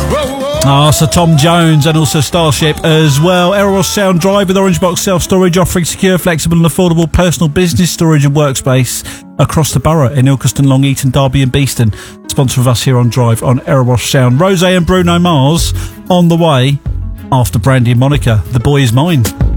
So Tom Jones and also Starship as well. Eros Sound Drive with Orange Box self-storage, offering secure, flexible and affordable personal business storage and workspace across the borough in Ilkeston, Long Eaton, Derby and Beeston. Sponsor of us here on Drive on Eros Sound. Rosé and Bruno Mars on the way after Brandy and Monica. The Boy Is Mine.